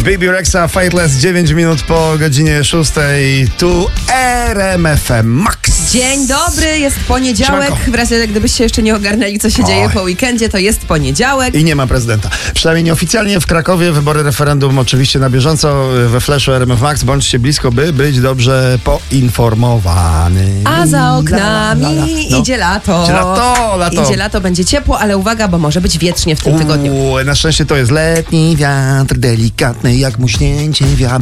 Baby Rexa, Fightless, 9 minut po godzinie 6. Tu RMFM Max. Dzień dobry, jest poniedziałek. Siemanko. W razie gdybyście jeszcze nie ogarnęli, co się dzieje po weekendzie, to jest poniedziałek. I nie ma prezydenta. Przynajmniej nieoficjalnie w Krakowie wybory, referendum oczywiście na bieżąco we Flashu RMF Max. Bądźcie blisko, by być dobrze poinformowany. A za oknami idzie lato. Idzie lato, będzie ciepło, ale uwaga, bo może być wietrznie w tym tygodniu. Na szczęście to jest letni wiatr, delikatny jak muśnięcie wiatr.